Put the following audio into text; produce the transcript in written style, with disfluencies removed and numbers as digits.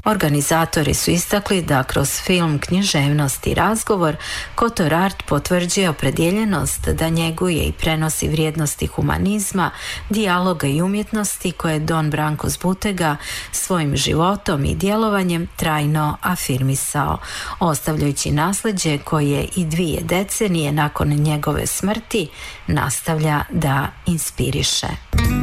Organizatori su istakli da kroz film Književnost i razgovor Kotor Art potvrđuje opredjeljenost da njeguje i prenosi vrijednosti humanizma, dijaloga i umjetnosti koje Don Branko Zbutega svojim životom i djelovanjem trajno afirmisao, ostavljajući nasljeđe koje i 2 decenije nakon njegove smrti nastavlja da inspiriše.